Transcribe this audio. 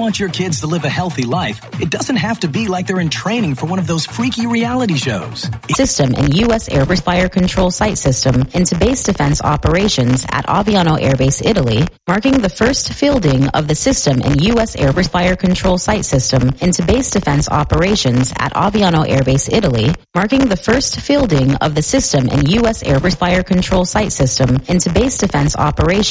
want your kids to live a healthy life, it doesn't have to be like they're in training for one of those freaky reality shows. System and U.S. Air Fire Control Site System into base defense operations at Aviano Air Base, Italy, marking the first fielding of the system and U.S. Air Fire Control Site System into base defense operations at Aviano Air Base, Italy, marking the first fielding of the system and U.S. Air Fire Control Site System into base defense operations